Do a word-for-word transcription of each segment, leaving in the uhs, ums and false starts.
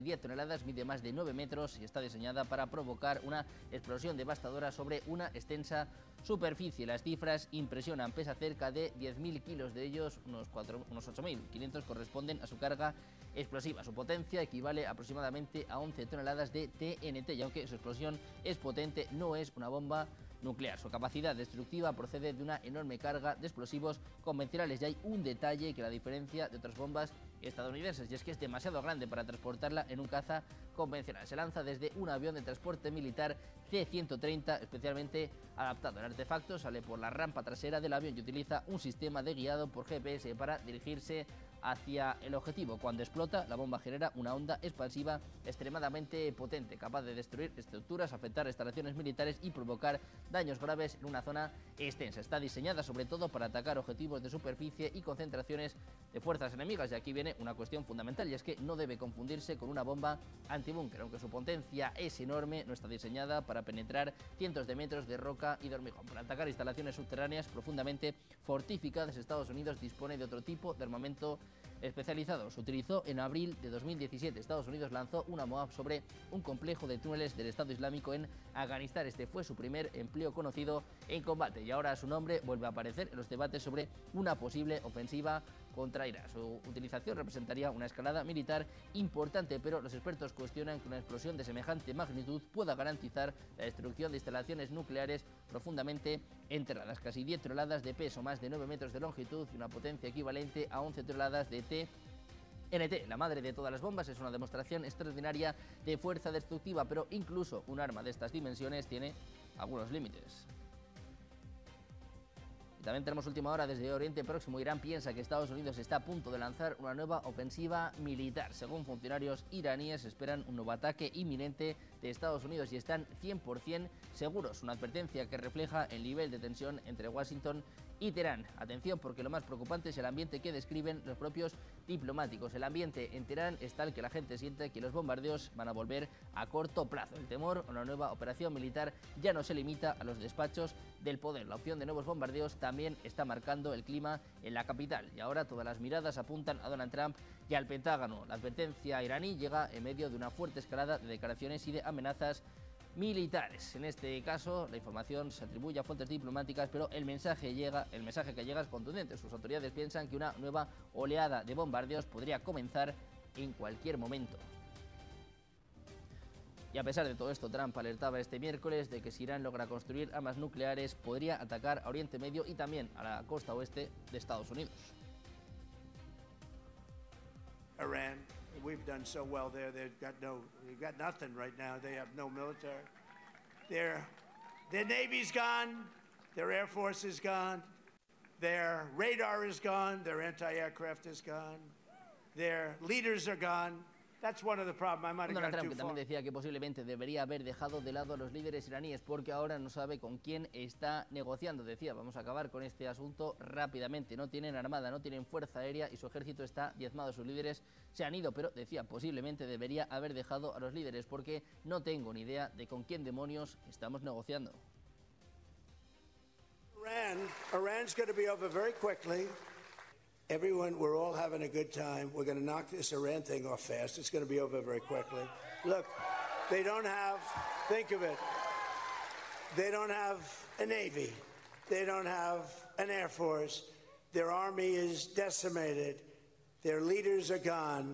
diez toneladas, mide más de nueve metros y está diseñada para provocar una explosión devastadora sobre una extensa superficie. Las cifras impresionan, pesa cerca de diez mil kilos, de ellos unos, unos ocho mil quinientos corresponden a su carga explosiva. Su potencia equivale aproximadamente a once toneladas de T N T y aunque su explosión es potente, no es una bomba nuclear. Su capacidad destructiva procede de una enorme carga de explosivos convencionales y hay un detalle que la diferencia de otras bombas estadounidenses, y es que es demasiado grande para transportarla en un caza convencional. Se lanza desde un avión de transporte militar C ciento treinta especialmente adaptado. El artefacto sale por la rampa trasera del avión y utiliza un sistema de guiado por G P S para dirigirse hacia el objetivo. Cuando explota, la bomba genera una onda expansiva extremadamente potente, capaz de destruir estructuras, afectar instalaciones militares y provocar daños graves en una zona extensa. Está diseñada sobre todo para atacar objetivos de superficie y concentraciones de fuerzas enemigas. Y aquí viene una cuestión fundamental, y es que no debe confundirse con una bomba antibúnker. Aunque su potencia es enorme, no está diseñada para penetrar cientos de metros de roca y de hormigón. Para atacar instalaciones subterráneas profundamente fortificadas, Estados Unidos dispone de otro tipo de armamento especializado. Se utilizó en abril de dos mil diecisiete. Estados Unidos lanzó una MOAB sobre un complejo de túneles del Estado Islámico en Afganistán. Este fue su primer empleo conocido en combate y ahora su nombre vuelve a aparecer en los debates sobre una posible ofensiva contra Irak. Su utilización representaría una escalada militar importante, pero los expertos cuestionan que una explosión de semejante magnitud pueda garantizar la destrucción de instalaciones nucleares profundamente enterradas. Casi diez toneladas de peso, más de nueve metros de longitud y una potencia equivalente a once toneladas de T N T, la madre de todas las bombas, es una demostración extraordinaria de fuerza destructiva, pero incluso un arma de estas dimensiones tiene algunos límites. Y también tenemos última hora desde Oriente Próximo. Irán piensa que Estados Unidos está a punto de lanzar una nueva ofensiva militar. Según funcionarios iraníes, esperan un nuevo ataque inminente de Estados Unidos y están cien por cien seguros. Una advertencia que refleja el nivel de tensión entre Washington y Teherán. Atención, porque lo más preocupante es el ambiente que describen los propios diplomáticos. El ambiente en Teherán es tal que la gente siente que los bombardeos van a volver a corto plazo. El temor a una nueva operación militar ya no se limita a los despachos del poder. La opción de nuevos bombardeos también está marcando el clima en la capital y ahora todas las miradas apuntan a Donald Trump y al Pentágono. La advertencia iraní llega en medio de una fuerte escalada de declaraciones y de amenazas militares. En este caso, la información se atribuye a fuentes diplomáticas, pero el mensaje llega, el mensaje que llega es contundente. Sus autoridades piensan que una nueva oleada de bombardeos podría comenzar en cualquier momento. Y a pesar de todo esto, Trump alertaba este miércoles de que si Irán logra construir armas nucleares, podría atacar a Oriente Medio y también a la costa oeste de Estados Unidos. Iran. We've done so well there. They've got no, they've got nothing right now. They have no military. Their, their Navy's gone. Their Air Force is gone. Their radar is gone. Their anti-aircraft is gone. Their leaders are gone. That's one of the problems. I might have Donald gone Trump, too que también far. decía que posiblemente debería haber dejado de lado a los líderes iraníes porque ahora no sabe con quién está negociando. Decía, vamos a acabar con este asunto rápidamente. No tienen armada, no tienen fuerza aérea y su ejército está diezmado. Sus líderes se han ido, pero decía, posiblemente debería haber dejado a los líderes porque no tengo ni idea de con quién demonios estamos negociando. Iran, Iran's going to be over very quickly. Everyone, we're all having a good time. We're going to knock this Iran thing off fast. It's going to be over very quickly. Look, they don't have, think of it, they don't have a Navy. They don't have an Air Force. Their army is decimated. Their leaders are gone.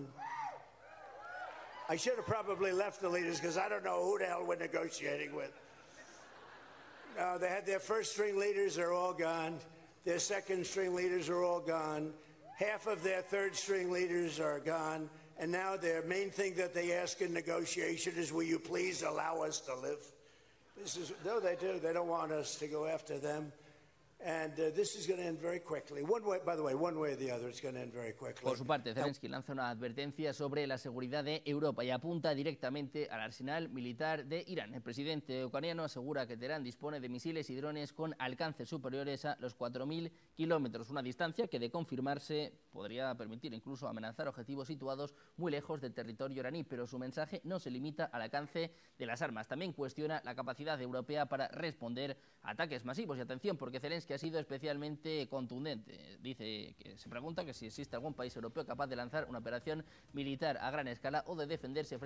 I should have probably left the leaders because I don't know who the hell we're negotiating with. No, they had their first string leaders are all gone. Their second string leaders are all gone. Half of their third string leaders are gone. And now their main thing that they ask in negotiation is, will you please allow us to live? This is, no, they do. They don't want us to go after them. And uh, this is going to end very quickly. One way, by the way, one way or the other, it's going to end very quickly. Por su parte, Zelensky lanza una advertencia sobre la seguridad de Europa y apunta directamente al arsenal militar de Irán. El presidente ucraniano asegura que Teherán dispone de misiles y drones con alcances superiores a los cuatro mil kilómetros, una distancia que, de confirmarse, podría permitir incluso amenazar objetivos situados muy lejos del territorio iraní. Pero su mensaje no se limita al alcance de las armas. También cuestiona la capacidad europea para responder a ataques masivos. Y atención, porque Zelensky que ha sido especialmente contundente. Dice que se pregunta que si existe algún país europeo capaz de lanzar una operación militar a gran escala o de defenderse frente